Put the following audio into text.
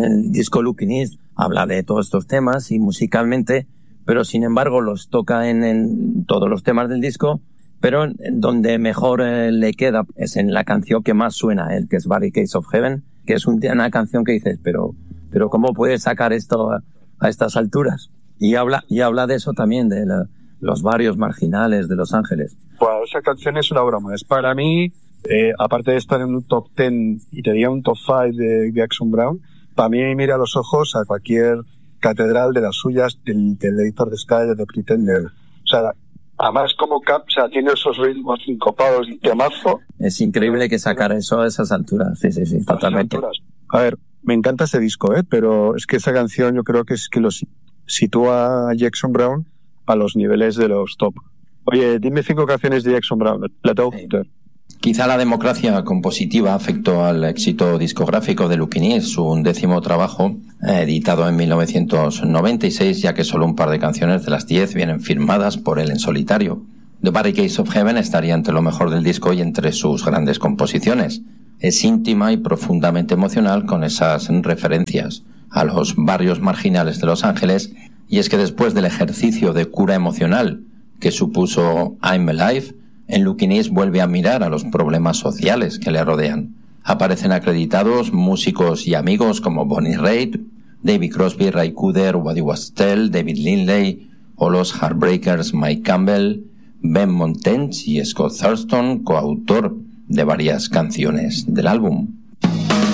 el disco Looking East habla de todos estos temas y musicalmente, pero sin embargo los toca en todos los temas del disco, pero donde mejor le queda es en la canción que más suena a él, que es Barricades of Heaven, que es una canción que dices, pero ¿cómo puedes sacar esto a estas alturas? Y habla de eso también, de los barrios marginales de Los Ángeles. Wow, esa canción es una broma. Es para mí, aparte de estar en un top 10 y tenía un top 5 de Jackson Browne, para mmí mira a los ojos a cualquier catedral de las suyas, del Editor de Sky, de Pretender. O sea, además como tiene esos ritmos sincopados y temazo. Es increíble que sacara eso a esas alturas. Sí, totalmente. A ver, me encanta ese disco, pero es que esa canción yo creo que es que los sitúa a Jackson Browne a los niveles de los top. Oye, dime 5 canciones de Jackson Browne. La tengo. Quizá la democracia compositiva afectó al éxito discográfico de Looking East, su 11º trabajo, editado en 1996, ya que solo un par de canciones de las 10 vienen firmadas por él en solitario. The Barricades of Heaven estaría entre lo mejor del disco y entre sus grandes composiciones. Es íntima y profundamente emocional con esas referencias a los barrios marginales de Los Ángeles, y es que después del ejercicio de cura emocional que supuso I'm Alive, en Looking East vuelve a mirar a los problemas sociales que le rodean. Aparecen acreditados músicos y amigos como Bonnie Raitt, David Crosby, Ray Cooder, Waddy Wachtel, David Lindley, o los Heartbreakers Mike Campbell, Ben Montens y Scott Thurston, coautor de varias canciones del álbum.